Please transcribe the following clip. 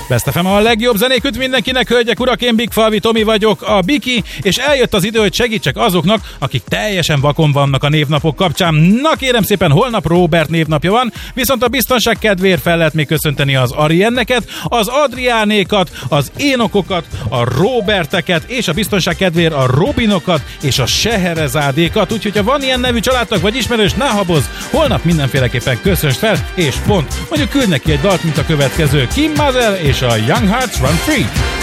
Best FM a legjobb zenék üt mindenkinek, hölgyek, urak, én Big Falvi Tomi vagyok, a Biki, és eljött az idő, hogy segítsek azoknak, akik teljesen vakon vannak a névnapok kapcsán. Na kérem szépen, holnap Róbert névnapja van, viszont a biztonság kedvéért fel lehet még köszönteni az Arienneket, az Adriánékat, az Énokokat, a Róberteket, és a biztonság kedvéért a Robinokat és a Seherezádékat, úgyhogy ha van ilyen nevű családtag vagy ismerős, ne habozz, holnap mindenféleképpen köszönst fel, és pont. Mondjuk küld neki egy dalt, mint a következő, Kim Mazel és a Young Hearts Run Free.